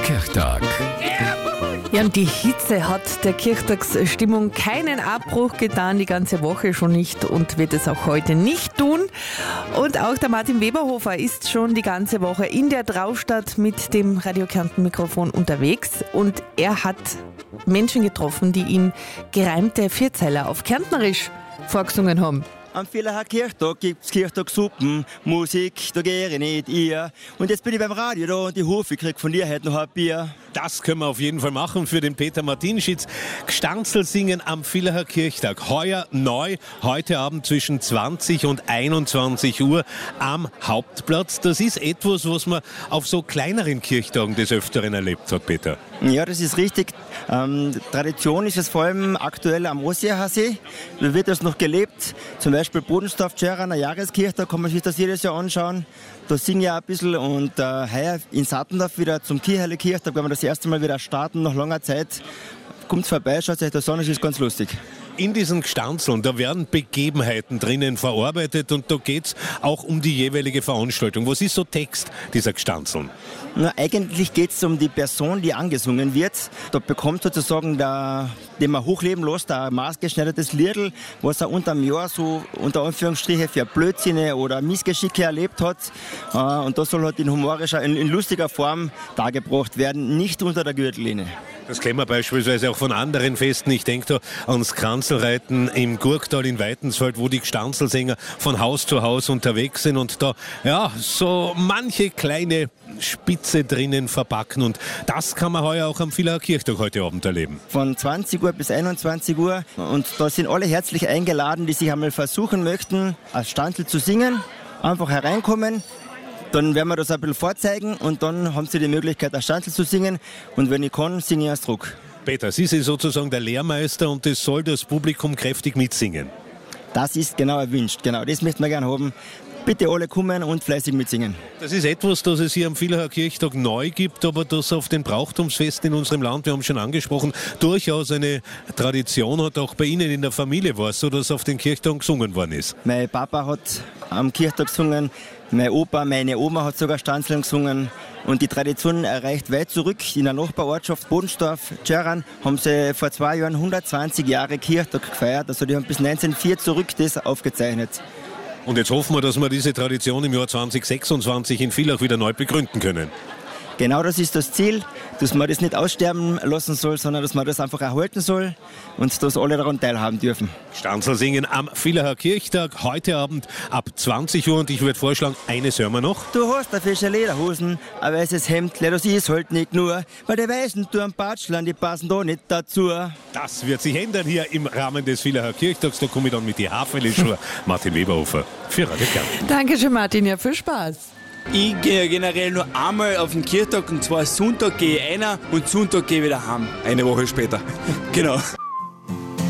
Kirchtag. Ja, und die Hitze hat der Kirchtagsstimmung keinen Abbruch getan, die ganze Woche schon nicht und wird es auch heute nicht tun. Und auch der Martin Weberhofer ist schon die ganze Woche in der Traustad mit dem Radio Kärnten Mikrofon unterwegs und er hat Menschen getroffen, die ihm gereimte Vierzeiler auf Kärntnerisch vorgesungen haben. Am Villacher Kirchtag gibt's Kirchtagssuppen, Musik, da gehe ich nicht ihr. Und jetzt bin ich beim Radio da und die Hufe krieg von dir heute noch ein Bier. Das können wir auf jeden Fall machen für den Peter Martinschitz. Gstanzl singen am Villacher Kirchtag. Heuer neu, heute Abend zwischen 20 und 21 Uhr am Hauptplatz. Das ist etwas, was man auf so kleineren Kirchtagen des Öfteren erlebt hat, Peter. Ja, das ist richtig. Tradition ist es vor allem aktuell am Ossiachersee. Da wird das noch gelebt. Zum Beispiel Bodensdorf, Tscherana, Jahreskirchtag, kann man sich das jedes Jahr anschauen. Da singe ich auch ein bisschen und heuer in Sattendorf wieder zum Kirchheilige Kirchtag, wenn wir das erste Mal wieder starten, nach langer Zeit. Kommt vorbei, schaut euch das an, es ist ganz lustig. In diesen Gstanzln, da werden Begebenheiten drinnen verarbeitet und da geht es auch um die jeweilige Veranstaltung. Was ist so Text dieser Gstanzln? Na, eigentlich geht es um die Person, die angesungen wird. Da bekommt sozusagen den man hochleben lässt, ein maßgeschneidertes Liedl, was er unterm Jahr so unter Anführungsstriche für Blödsinne oder Missgeschicke erlebt hat. Und das soll halt in humorischer, in lustiger Form dargebracht werden, nicht unter der Gürtellinie. Das kennen wir beispielsweise auch von anderen Festen. Ich denke da ans Kranzelreiten im Gurktal in Weitensfeld, wo die Gstanzlsänger von Haus zu Haus unterwegs sind und da ja so manche kleine Spitze drinnen verpacken. Und das kann man heuer auch am Villacher Kirchtag heute Abend erleben. Von 20 Uhr bis 21 Uhr. Und da sind alle herzlich eingeladen, die sich einmal versuchen möchten, als Stanzl zu singen. Einfach hereinkommen. Dann werden wir das ein bisschen vorzeigen und dann haben Sie die Möglichkeit, ein Stanzl zu singen. Und wenn ich kann, singe ich als Druck. Peter, Sie sind sozusagen der Lehrmeister und es soll das Publikum kräftig mitsingen. Das ist genau erwünscht. Genau, das möchten wir gerne haben. Bitte alle kommen und fleißig mitsingen. Das ist etwas, das es hier am Villacher Kirchtag neu gibt, aber das auf den Brauchtumsfesten in unserem Land, wir haben schon angesprochen, durchaus eine Tradition hat. Auch bei Ihnen in der Familie war es so, dass auf den Kirchtagen gesungen worden ist. Mein Papa hat am Kirchtag gesungen, mein Opa, meine Oma hat sogar Stanzln gesungen. Und die Tradition reicht weit zurück. In der Nachbarortschaft Bodensdorf, Tscherana, haben sie vor 2 Jahren 120 Jahre Kirchtag gefeiert. Also die haben bis 1904 zurück das aufgezeichnet. Und jetzt hoffen wir, dass wir diese Tradition im Jahr 2026 in Villach wieder neu begründen können. Genau das ist das Ziel, dass man das nicht aussterben lassen soll, sondern dass man das einfach erhalten soll und dass alle daran teilhaben dürfen. Gstanzl singen am Villacher Kirchtag heute Abend ab 20 Uhr und ich würde vorschlagen, eines hören wir noch. Du hast eine fische Lederhosen, ein weißes Hemd, das ist halt nicht nur, weil die weißen Turmbatschlern, die passen da nicht dazu. Das wird sich ändern hier im Rahmen des Villacher Kirchtags. Da komme ich dann mit die Haferli-Schuhe. Martin Weberhofer für Radio Kärnten. Dankeschön, Martin, ja, viel Spaß. Ich gehe generell nur einmal auf den Kirchtag und zwar Sonntag gehe ich einer und Sonntag gehe ich wieder heim. Eine Woche später. Genau.